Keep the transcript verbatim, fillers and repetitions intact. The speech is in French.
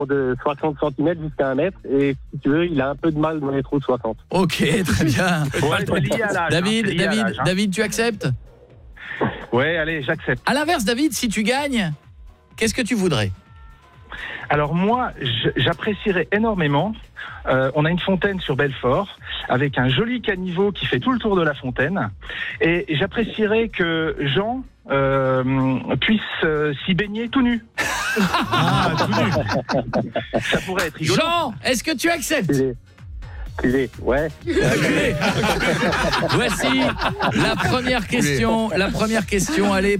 de soixante centimètres jusqu'à un mètre. Et si tu veux, il a un peu de mal dans les trous de soixante. Ok, très bien. Ouais, c'est lié à l'âge, David, hein, c'est lié à David, l'âge, hein. David, tu acceptes? Ouais, allez, j'accepte. À l'inverse, David, si tu gagnes, qu'est-ce que tu voudrais? Alors moi, j'apprécierais énormément. Euh, on a une fontaine sur Belfort avec un joli caniveau qui fait tout le tour de la fontaine. Et j'apprécierais que Jean euh, puisse euh, s'y baigner tout nu. Ah, tout nu. Ça pourrait être rigolo. Jean, est-ce que tu acceptes? Culé, ouais. Voici la première question. La première question, allez.